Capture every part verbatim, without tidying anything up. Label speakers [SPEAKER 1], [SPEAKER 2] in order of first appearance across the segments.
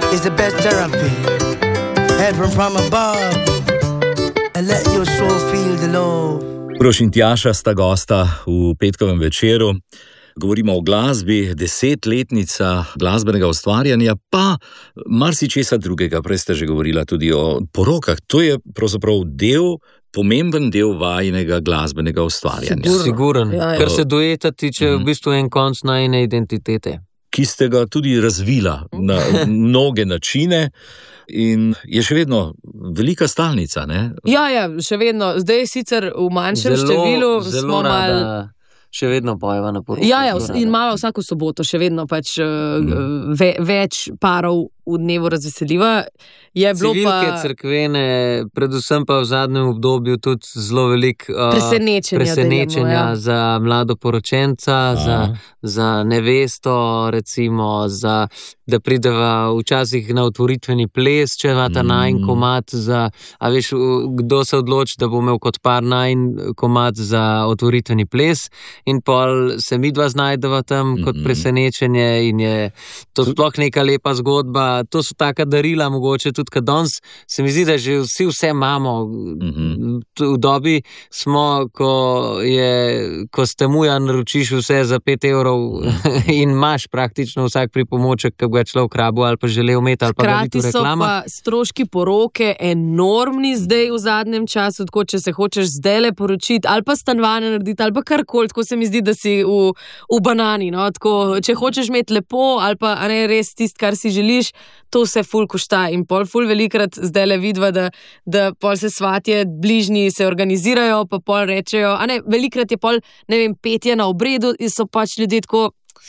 [SPEAKER 1] is the best therapy. Heaven from above, and let your soul feel the love.
[SPEAKER 2] Uroš in Tjaša sta gosta v petkovem večeru. Govorimo o glasbi, desetletnica glasbenega ustvarjanja, pa marsičesa drugega. Prej ste že govorila tudi o porokah. To je pravzaprav del, pomemben del vajinega glasbenega ustvarjanja.
[SPEAKER 3] Sigur, Siguren. Ja, ja. Kar se dueta tiče, mm. v bistvu en konc najine identitete.
[SPEAKER 2] Ki ste ga tudi razvila na mnoge načine in je še vedno velika stalnica, ne?
[SPEAKER 4] Ja, ja, še vedno. Zdaj sicer v manjšem
[SPEAKER 3] zelo,
[SPEAKER 4] številu
[SPEAKER 3] zelo
[SPEAKER 4] smo
[SPEAKER 3] rada...
[SPEAKER 4] mal...
[SPEAKER 3] Še vedno pojeva na poroki.
[SPEAKER 4] Ja, ja, in malo vsako soboto, še vedno pač mm. ve, več parov v dnevu razveseliva. Je bilo
[SPEAKER 3] civilke,
[SPEAKER 4] pa...
[SPEAKER 3] cerkvene, predvsem pa v zadnjem obdobju tudi zelo velik uh,
[SPEAKER 4] presenečenja,
[SPEAKER 3] presenečenja
[SPEAKER 4] delimo, ja.
[SPEAKER 3] Za mladoporočenca, za, za nevesto, recimo, za, da prideva včasih na otvoritveni ples, če ima ta mm. najin komad za, a veš, kdo se odloči, da bo imel kot par najin komad za otvoritveni ples. In pol se midva znajdeva tam kot mm-hmm. presenečenje in je to sploh neka lepa zgodba. To so taka darila, mogoče tudi kad danes se mi zdi, da že vsi vse imamo. Mm-hmm. V dobi smo, ko je, ko ste muja naročiš vse za pet evrov in imaš praktično vsak pripomoček, ki ga človek rabo ali pa želel imeti ali pa ga biti v reklama.
[SPEAKER 4] Hkrati so pa stroški poroke enormni zdaj v zadnjem času, tako če se hočeš zdajle poročiti ali pa stanovanje narediti ali pa karkoli, tako se mi zdi, da si v, v banani, no, tako, če hočeš imeti lepo ali pa a ne res tist, kar si želiš, to vse ful košta in pol ful velikrat zdaj le vidva, da, da pol se svatje bližnji se organizirajo, pa pol rečejo, a ne, velikrat je pol, ne vem, petje na obredu in so pač ljudje tako,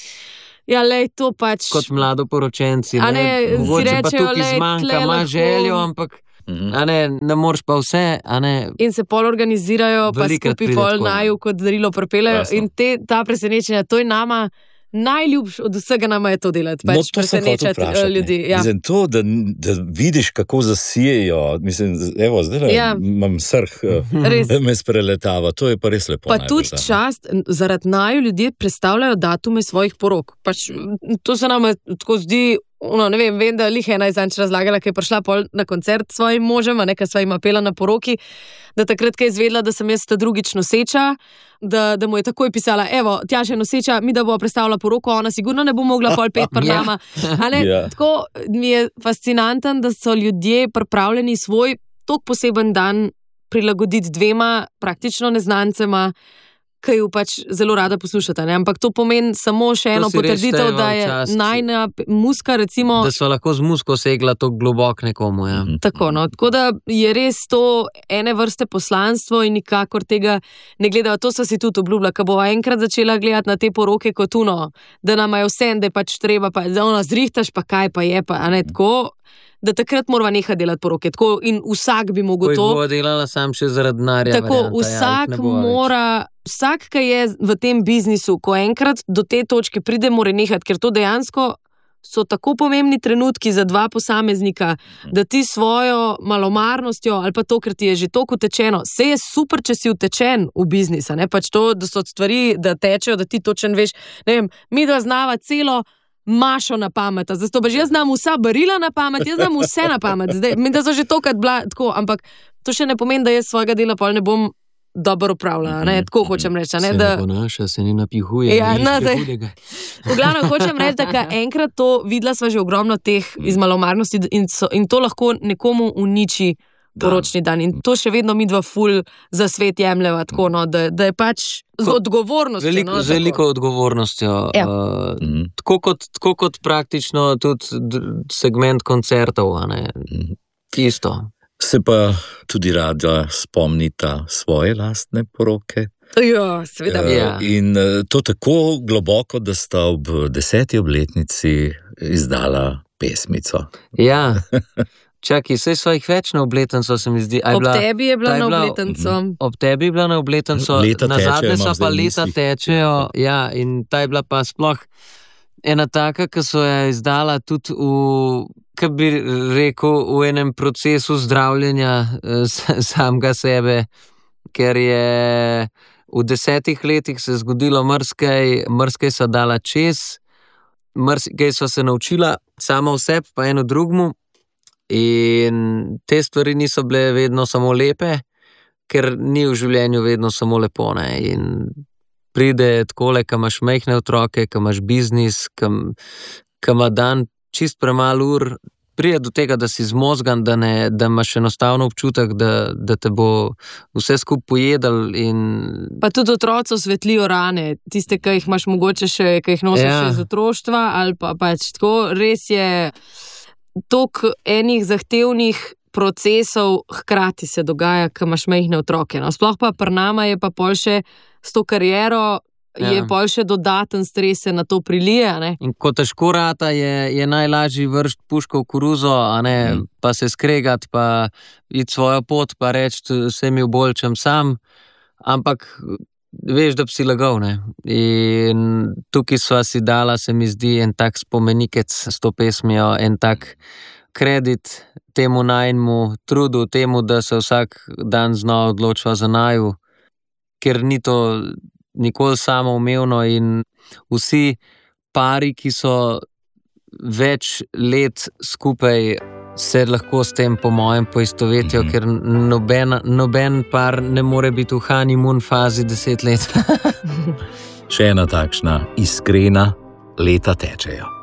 [SPEAKER 4] ja, lej, to pač...
[SPEAKER 3] Kot mladoporočenci,
[SPEAKER 4] a ne,
[SPEAKER 3] ne, mogoče
[SPEAKER 4] rečejo,
[SPEAKER 3] pa tukaj
[SPEAKER 4] lej,
[SPEAKER 3] zmanjka, ima željo, ampak a ne, ne moreš pa vse, a ne.
[SPEAKER 4] In se pol organizirajo, pa skupaj pol naju kot darilo pripeljajo in te, ta presenečenja, to je nama najljubš od vsega nama je to delati, pač
[SPEAKER 2] no, to
[SPEAKER 4] presenečati ljudi. Ja.
[SPEAKER 2] Mislim, to, da, da vidiš, kako zasijejo, mislim, evo, zdaj ja. imam srh, da me spreletava, to je pa res lepo.
[SPEAKER 4] Pa tudi čast, zaradi naju ljudje predstavljajo datume svojih porok. Pač, to se nam tako zdi, no, ne vem, vem, da lih ena izanč razlagala, ki je prišla pol na koncert s svojim možem, a nekaj sva jim apela na poroki, da takrat, ko je izvedela, da sem jaz ta drugič noseča, da, da mu je takoj pisala, evo, Tjaša je noseča, mi da bo predstavila poroko, ona sigurno ne bo mogla pol pet par nama. A ne, ja. Tako mi je fascinanten, da so ljudje pripravljeni svoj tok poseben dan prilagoditi dvema praktično neznancema, ki jo pač zelo rada poslušata, ne? Ampak to pomeni samo še eno potrditev, da je najna muska, recimo...
[SPEAKER 3] Da so lahko z musko segla to globok nekomu, ja.
[SPEAKER 4] Mm-hmm. Tako, no, tako da je res to ene vrste poslanstvo in nikakor tega ne gledajo. To so si tudi obljubila, ko bova enkrat začela gledati na te poroke kot uno, da nama je vse, da je pač treba, pa da ono zrihtaš, pa kaj pa je, pa a ne tako... da takrat morava nehati delati poroke. Tako, in vsak bi mogel to...
[SPEAKER 3] Ko jih bo delala sam še zaradi denarja.
[SPEAKER 4] Tako, varianta, vsak ja, mora... Več. Vsak, ki je v tem biznisu, ko enkrat do te točke pride, mora nehati, ker to dejansko so tako pomembni trenutki za dva posameznika, da ti svojo malomarnostjo ali pa to, ker ti je že toliko utečeno, se je super, če si utečen v biznisa, ne? Pač to, da so stvari, da tečejo, da ti točen veš, ne vem, mi dva znava celo mašo na pamet, zato pa že jaz znam vsa barila na pamet, jaz znam vse na pamet, zdaj, mi da so že tokrat bila tako, ampak to še ne pomeni, da jaz svojega dela pol ne bom dobro upravljala, ne, tako hočem reči, ne,
[SPEAKER 3] se
[SPEAKER 4] da...
[SPEAKER 3] Se ne ponaša, se ne napihuje,
[SPEAKER 4] ja,
[SPEAKER 3] ne išče hudega.
[SPEAKER 4] V glavnem hočem reči, da enkrat to videla sva že ogromno teh iz malomarnosti in, so, in to lahko nekomu uniči poročni dan. In to še vedno mi dva ful za svet jemljeva, tako, no, da, da je pač z odgovornostjo.
[SPEAKER 3] Veliko,
[SPEAKER 4] no,
[SPEAKER 3] z veliko odgovornostjo.
[SPEAKER 4] Ja.
[SPEAKER 3] Uh, mm. tako, kot, tako kot praktično tudi segment koncertov, a ne? Mm. Isto.
[SPEAKER 2] Se pa tudi rada spomnita svoje lastne poroke.
[SPEAKER 4] Ja, seveda.
[SPEAKER 2] Uh,
[SPEAKER 3] ja.
[SPEAKER 2] In uh, to tako globoko, da sta ob deseti obletnici izdala pesmico.
[SPEAKER 3] Ja. Čakaj, saj svojih več na obletnico se mi zdi.
[SPEAKER 4] Ob
[SPEAKER 3] bila,
[SPEAKER 4] tebi je bila na
[SPEAKER 3] bila,
[SPEAKER 4] obletnico.
[SPEAKER 3] Ob tebi je bila na obletnico.
[SPEAKER 2] Leta
[SPEAKER 3] na zadnje
[SPEAKER 2] tečejo,
[SPEAKER 3] so pa leta
[SPEAKER 2] misli.
[SPEAKER 3] tečejo. Ja, in ta je bila pa sploh ena taka, ki so jo izdala tudi v, kaj bi rekel, v enem procesu zdravljenja eh, samega sebe, ker je v desetih letih se zgodilo mrskaj, mrskaj so dala čez. marsikaj sva se naučila, sama vseb, pa eno drugmu. In te stvari niso bile vedno samo lepe, ker ni v življenju vedno samo lepo, ne. In pride takole, ko imaš majhne otroke, ko imaš biznis, ko ima dan čist premalo ur, pride do tega, da si zmozgan, da, ne, da imaš enostavno občutek, da, da te bo vse skupaj pojedel. In...
[SPEAKER 4] Pa tudi otroci osvetlijo rane, tiste, ki jih imaš mogoče še, ki jih nosiš
[SPEAKER 3] Ja.
[SPEAKER 4] še iz otroštva, ali pa pač tako, res je toliko enih zahtevnih procesov hkrati se dogaja, ko imaš majhne otroke. No, sploh pa pri nama je pa pol še s to kariero,
[SPEAKER 3] Ja.
[SPEAKER 4] je pol še dodaten stres se na to prilije, ne?
[SPEAKER 3] In ko težko rata, je, je najlažji vršt puško v koruzo, a ne,
[SPEAKER 2] Mm.
[SPEAKER 3] pa se skregat, pa iti svojo pot, pa reči, vse mi ubolčem sam, ampak veš, da bi si lagal, ne. In tukaj sva si dala, se mi zdi, en tak spomenikec s to pesmijo, en tak kredit temu najnemu trudu, temu, da se vsak dan znova odločva za naju, ker ni to nikoli samoumevno in vsi pari, ki so več let skupaj, se lahko s tem po mojem poistovetijo,
[SPEAKER 2] Mhm.
[SPEAKER 3] ker noben, noben par ne more biti v honeymoon fazi deset let.
[SPEAKER 2] Še ena takšna iskrena leta tečejo.